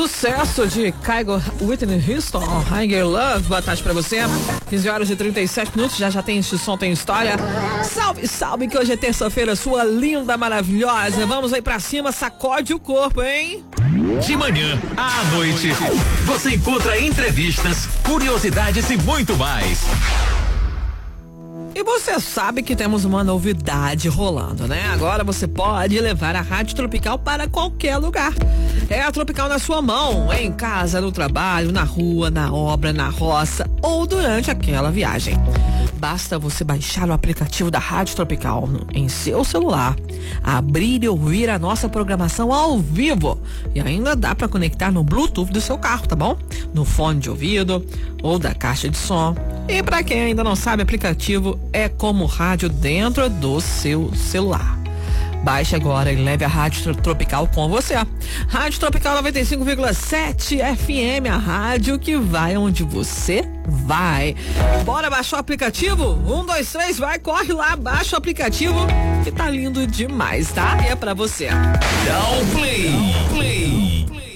Sucesso de Kygo Whitney Houston, Higher Love. Boa tarde pra você. 15h37, já tem este som, tem história. Salve, salve, que hoje é terça-feira, sua linda, maravilhosa. Vamos aí pra cima, sacode o corpo, hein? De manhã à noite, você encontra entrevistas, curiosidades e muito mais. E você sabe que temos uma novidade rolando, né? Agora você pode levar a Rádio Tropical para qualquer lugar. É a Tropical na sua mão, em casa, no trabalho, na rua, na obra, na roça ou durante aquela viagem. Basta você baixar o aplicativo da Rádio Tropical em seu celular, abrir e ouvir a nossa programação ao vivo. E ainda dá para conectar no Bluetooth do seu carro, tá bom? No fone de ouvido ou da caixa de som. E para quem ainda não sabe, aplicativo é como rádio dentro do seu celular. Baixe agora e leve a Rádio Tropical com você. Rádio Tropical 95,7 FM, a rádio que vai onde você vai. Bora baixar o aplicativo? 1, 2, 3, vai, corre lá, baixa o aplicativo que tá lindo demais, tá? E é pra você. Dá o play.